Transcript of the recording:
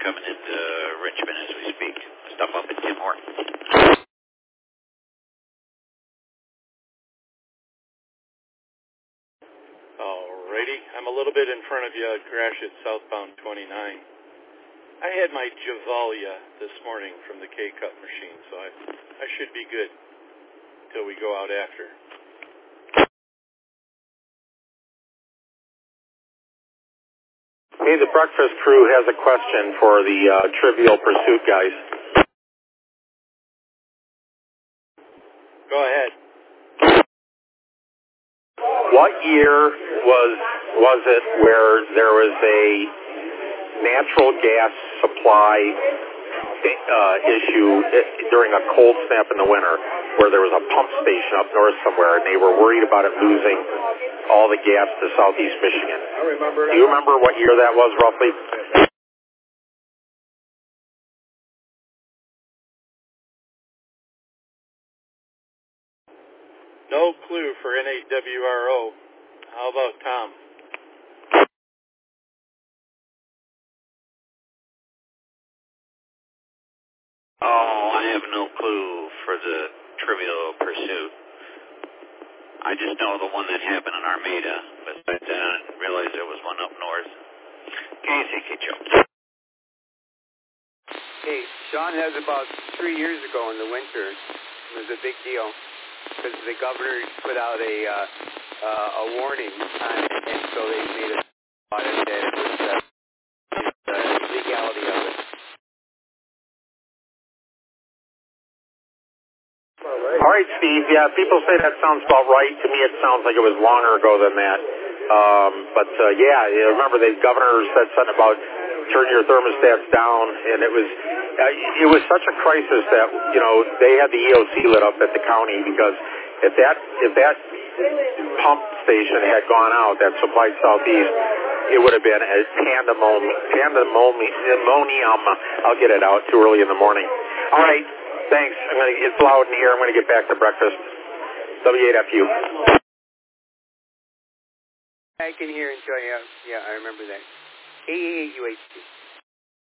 coming into Richmond as we speak. Stuff up in Tim Hortons. Alrighty, I'm a little bit in front of you. Crash at southbound 29. I had my Javalia this morning from the K-Cup machine, so I should be good until we go out after. Hey, the breakfast crew has a question for the Trivial Pursuit guys. Go ahead. What year was it where there was a natural gas supply issue during a cold snap in the winter, where there was a pump station up north somewhere, and they were worried about it losing all the gas to southeast Michigan? I remember. Do you remember what year that was, roughly? No clue for N8WRO. How about Tom? Oh, I have no clue for the Trivial Pursuit. I just know the one that happened in Armada, but I didn't realize there was one up north. KCK Jones. Hey, Sean has about 3 years ago in the winter, it was a big deal, because the governor put out a warning, and so they made a audit that it was the legality of it. All right, Steve. Yeah, people say that sounds about right. To me, it sounds like it was longer ago than that. Yeah, you remember the governor said something about turn your thermostats down, and it was such a crisis that they had the EOC lit up at the county, because if that pump station had gone out that supplied southeast, it would have been a pandemonium. I'll get it out too early in the morning. All right. Thanks. It's loud in here. I'm going to get back to breakfast. W8FU. I can hear and tell you. Yeah, I remember that. 888 UHD.